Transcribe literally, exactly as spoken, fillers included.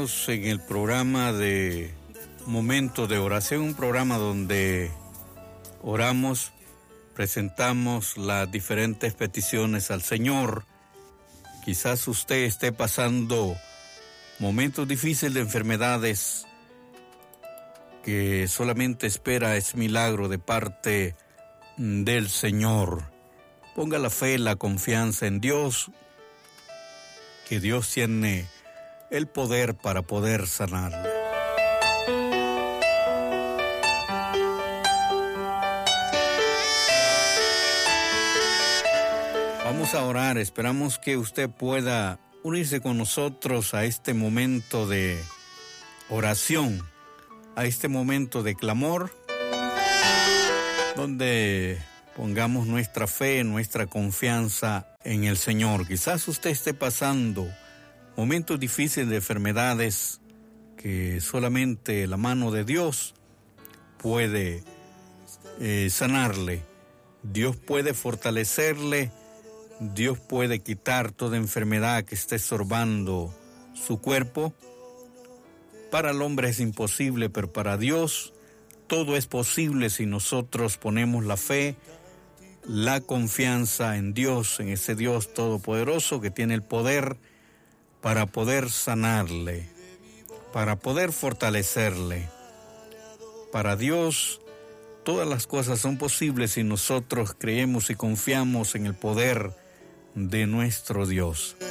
hermanos, en el programa de Momento de Oración, un programa donde oramos, presentamos las diferentes peticiones al Señor. Quizás usted esté pasando momentos difíciles de enfermedades que solamente espera es milagro de parte del Señor. Ponga la fe, la confianza en Dios, que Dios tiene el poder para poder sanarle. Vamos a orar, esperamos que usted pueda unirse con nosotros a este momento de oración, a este momento de clamor, donde pongamos nuestra fe, nuestra confianza en el Señor. Quizás usted esté pasando momentos difíciles de enfermedades que solamente la mano de Dios puede eh, sanarle. Dios puede fortalecerle, Dios puede quitar toda enfermedad que esté estorbando su cuerpo. Para el hombre es imposible, pero para Dios todo es posible si nosotros ponemos la fe, la confianza en Dios, en ese Dios todopoderoso que tiene el poder para poder sanarle, para poder fortalecerle. Para Dios todas las cosas son posibles si nosotros creemos y confiamos en el poder de nuestro Dios.